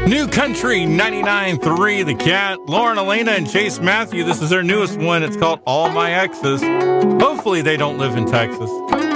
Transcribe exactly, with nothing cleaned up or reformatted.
New Country ninety-nine point three, The Cat, Lauren Elena and Chase Matthew. This is their newest one. It's called All My Exes. Hopefully they don't live in Texas.